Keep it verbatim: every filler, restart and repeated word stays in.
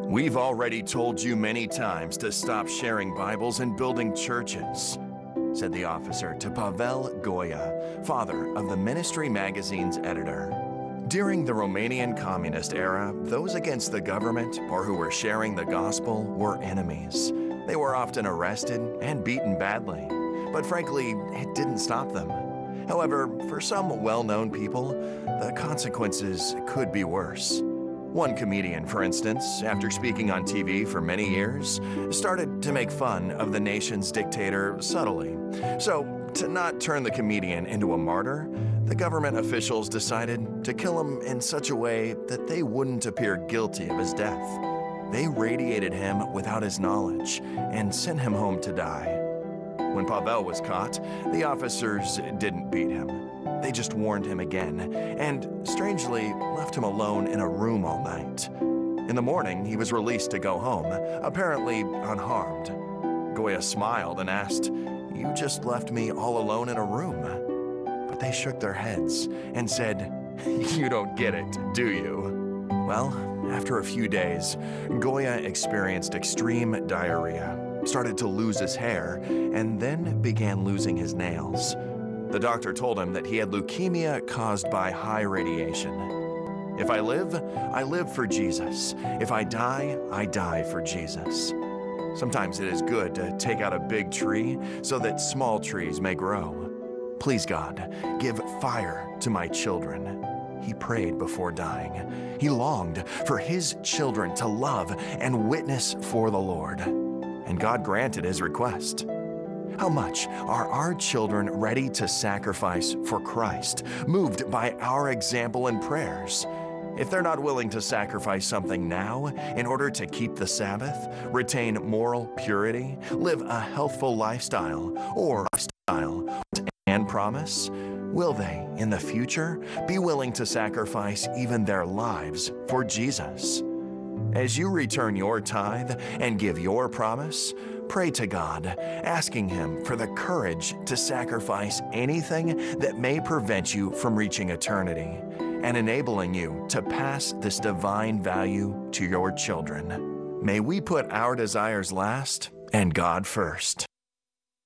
We've already told you many times to stop sharing Bibles and building churches, said the officer to Pavel Goya, father of the Ministry magazine's editor. During the Romanian communist era, those against the government or who were sharing the gospel were enemies. They were often arrested and beaten badly, but frankly, it didn't stop them. However, for some well-known people, the consequences could be worse. One comedian, for instance, after speaking on T V for many years, started to make fun of the nation's dictator subtly. So, to not turn the comedian into a martyr, the government officials decided to kill him in such a way that they wouldn't appear guilty of his death. They radiated him without his knowledge and sent him home to die. When Pavel was caught, the officers didn't beat him. They just warned him again, and strangely left him alone in a room all night. In the morning, he was released to go home, apparently unharmed. Goya smiled and asked, "You just left me all alone in a room." But they shook their heads and said, "You don't get it, do you?" Well, after a few days, Goya experienced extreme diarrhea, started to lose his hair, and then began losing his nails. The doctor told him that he had leukemia caused by high radiation. "If I live, I live for Jesus. If I die, I die for Jesus." Sometimes it is good to take out a big tree so that small trees may grow. "Please, God, give fire to my children." He prayed before dying. He longed for his children to love and witness for the Lord. And God granted his request. How much are our children ready to sacrifice for Christ, moved by our example and prayers? If they're not willing to sacrifice something now in order to keep the Sabbath, retain moral purity, live a healthful lifestyle, or lifestyle and promise, will they, in the future, be willing to sacrifice even their lives for Jesus? As you return your tithe and give your promise, pray to God, asking Him for the courage to sacrifice anything that may prevent you from reaching eternity and enabling you to pass this divine value to your children. May we put our desires last and God first.